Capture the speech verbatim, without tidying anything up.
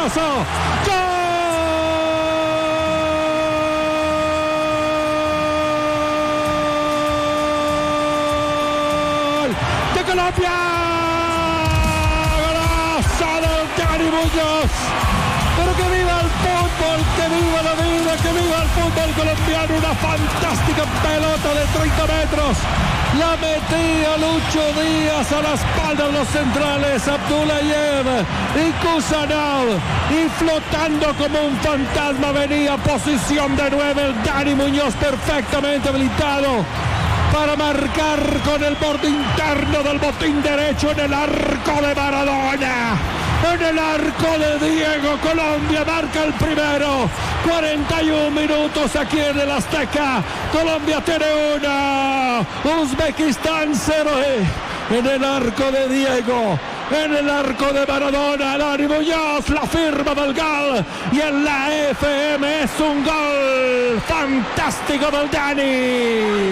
Cardoso. ¡Gol de Colombia! ¡Golazo del Dani Muñoz! Pero que viva el fútbol, que viva la vida, que viva el fútbol colombiano. Una fantástica pelota de treinta metros. La metía Lucho Díaz a la espalda de los centrales, Abdullayev y Kusanov. Y flotando como un fantasma venía posición de nueve el Dani Muñoz, perfectamente habilitado para marcar con el borde interno del botín derecho en el arco de Maradona. En el arco de Diego, Colombia marca el primero. cuarenta y un minutos aquí en el Azteca. Colombia tiene una. Uzbekistán cero. En el arco de Diego. En el arco de Maradona. Dani Muñoz, la firma del gol. Y en la F M es un gol fantástico del Dani.